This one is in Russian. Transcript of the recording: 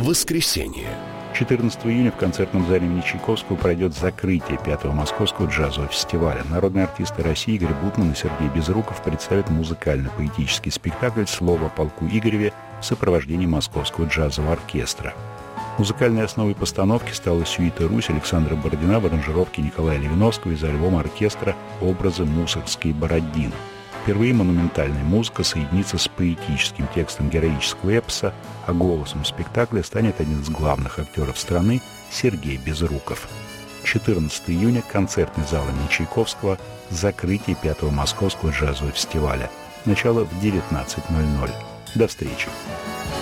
Воскресенье. 14 июня в концертном зале имени Чайковского пройдет закрытие 5-го Московского джазового фестиваля. Народные артисты России Игорь Бутман и Сергей Безруков представят музыкально-поэтический спектакль «Слово о полку Игореве» в сопровождении Московского джазового оркестра. Музыкальной основой постановки стала сюита «Русь» Александра Бородина в аранжировке Николая Левиновского из альбома оркестра «Образы Мусоргской Бородина». Впервые монументальная музыка соединится с поэтическим текстом героического эпоса, а голосом спектакля станет один из главных актеров страны Сергей Безруков. 14 июня концертный зал имени Чайковского, закрытие 5-го Московского джазового фестиваля. Начало в 19:00. До встречи.